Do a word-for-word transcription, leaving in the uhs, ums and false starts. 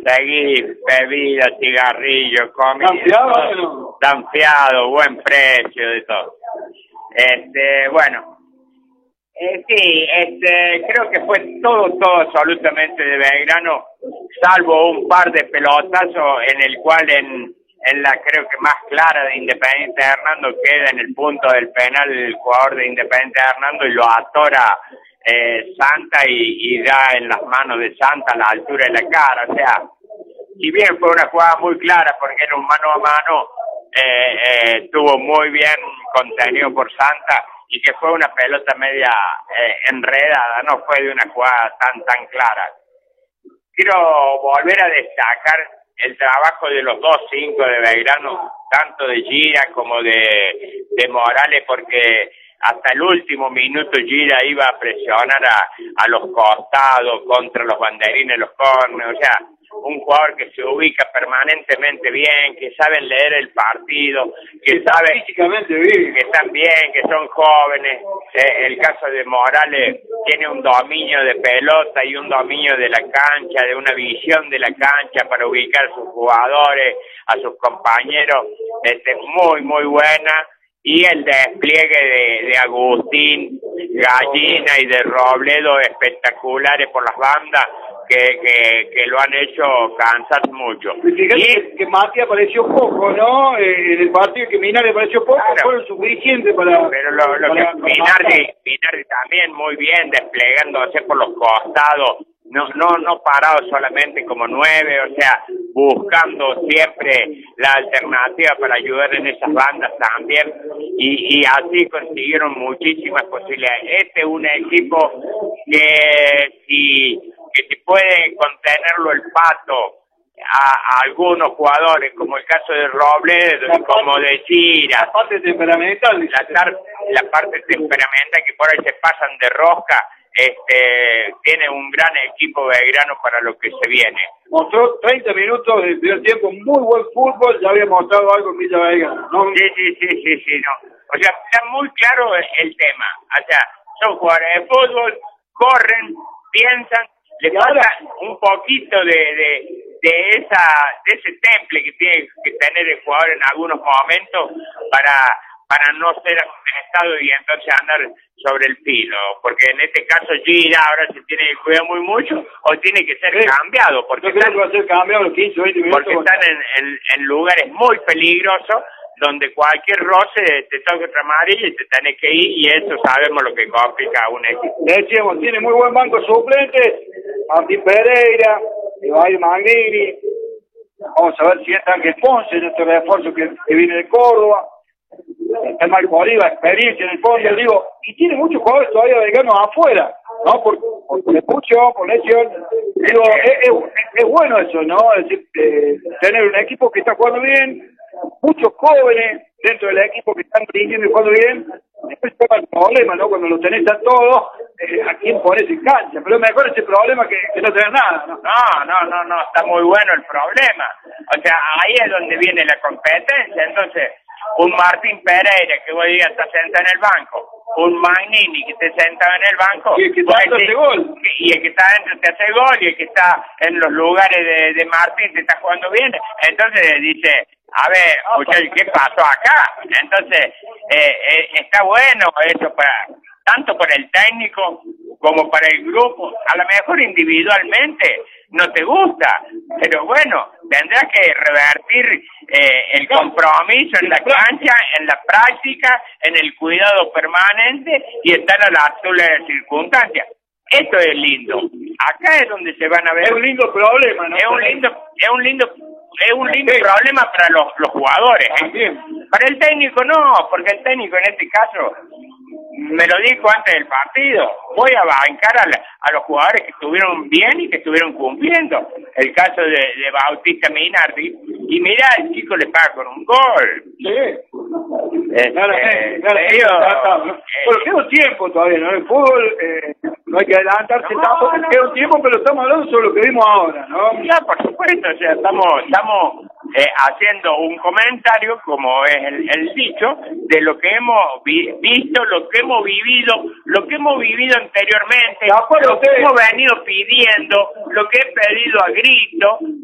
conseguí bebida, cigarrillo, comida, ¿Tanfiado o no? tanfiado, buen precio, de todo. Este, bueno, eh, sí, este, creo que fue todo, todo absolutamente de Belgrano, salvo un par de pelotazos en el cual en, en la creo que más clara de Independiente Hernando queda en el punto del penal el jugador de Independiente Hernando y lo atora eh, Santa y, y da en las manos de Santa a la altura de la cara. O sea, si bien fue una jugada muy clara porque era un mano a mano, eh, eh, estuvo muy bien contenido por Santa y que fue una pelota media eh, enredada, no fue de una jugada tan tan clara. Quiero volver a destacar el trabajo de los dos cinco de Belgrano, tanto de Gira como de, de Morales, porque hasta el último minuto Gira iba a presionar a, a los costados, contra los banderines, los córneres, o sea, un jugador que se ubica permanentemente bien, que saben leer el partido, que saben físicamente bien, que están bien, que son jóvenes. Eh, el caso de Morales tiene un dominio de pelota y un dominio de la cancha, de una visión de la cancha para ubicar a sus jugadores, a sus compañeros, este, muy, muy buena. Y el despliegue de, de Agustín, Gallina y de Robledo espectaculares por las bandas que, que, que lo han hecho cansar mucho. Fíjate y, que, que Mati apareció poco, ¿no? Eh, en el partido que Minardi apareció poco, claro, fueron suficientes para... Pero lo, lo para, que Minardi, Minardi también muy bien, desplegándose por los costados, no no no parado solamente como nueve, o sea, buscando siempre la alternativa para ayudar en esas bandas también, y, y así consiguieron muchísimas posibilidades. Este es un equipo que si, que si puede contenerlo el Pato a, a algunos jugadores, como el caso de Robledo, la como parte, de Gira, la parte temperamental, la, tar, la parte temperamental que por ahí se pasan de rosca, este tiene un gran equipo Belgrano para lo que se viene. Mostró treinta minutos del primer tiempo, muy buen fútbol, ya había mostrado algo en Villa Belgrano, ¿no? Sí, sí, sí, sí, sí, no. O sea, está muy claro el, el tema. O sea, son jugadores de fútbol, corren, piensan, le falta ahora un poquito de, de, de esa de ese temple que tiene que tener el jugador en algunos momentos para para no ser amonestado y entonces andar sobre el filo, porque en este caso Gira ahora se tiene que cuidar muy mucho o tiene que ser sí. cambiado, porque Yo creo que va a ser cambiado los quince, veinte minutos. Porque están en, en, en lugares muy peligrosos donde cualquier roce te toca otra amarilla y te tenés que ir, y eso sabemos lo que complica a un equipo. Decíamos, tiene muy buen banco suplente, Martín Pereira, Ibai Magnini, vamos a ver si entra Ángel Ponce en este refuerzo que, que viene de Córdoba. Está Marco Oliva, experiencia en el fondo, digo, y tiene muchos jugadores todavía veganos afuera, ¿no? Por, por, por expulsión, por lesión. Digo, es, es, es bueno eso, ¿no? Es decir, eh, tener un equipo que está jugando bien, muchos jóvenes dentro del equipo que están rindiendo y jugando bien. Después está el problema, ¿no? Cuando lo tenés a todos, eh, ¿a quién pones en cancha? Pero es mejor ese problema que, que no tener nada, ¿no? No, no, no, no, está muy bueno el problema. O sea, ahí es donde viene la competencia, entonces un Martín Pereira que hoy día está sentado en el banco, un Magnini que está sentado en el banco, y el que está dentro hace gol, y el que está dentro te hace gol, y el que está en los lugares de, de Martín te está jugando bien, entonces dice, a ver, muchachos, ¿qué pasó acá? Entonces, eh, eh, está bueno eso para tanto para el técnico como para el grupo. A lo mejor individualmente no te gusta, pero bueno, tendrás que revertir eh, el compromiso en la cancha, en la práctica, en el cuidado permanente y estar a la altura de las circunstancias. Esto es lindo. Acá es donde se van a ver. Es un lindo problema, ¿no? Es un lindo, es un lindo, es un lindo sí. problema para los, los jugadores. ¿eh? Para el técnico no, porque el técnico en este caso me lo dijo antes del partido, voy a bancar a, la, a los jugadores que estuvieron bien y que estuvieron cumpliendo. El caso de, de Bautista Minardi, y mirá, el chico le paga con un gol. Sí. Este, claro, eh, claro, eh, yo, ¿no? eh, bueno, queda un tiempo todavía, ¿no? El fútbol eh, no hay que adelantarse no, tampoco, no, queda un tiempo, pero estamos hablando sobre lo que vimos ahora, ¿no? Ya, por supuesto, o sea, estamos, estamos eh, haciendo un comentario, como es el, el dicho, de lo que hemos vi, visto, lo que hemos vivido, lo que hemos vivido anteriormente, lo que hemos venido pidiendo, lo que he pedido a grito.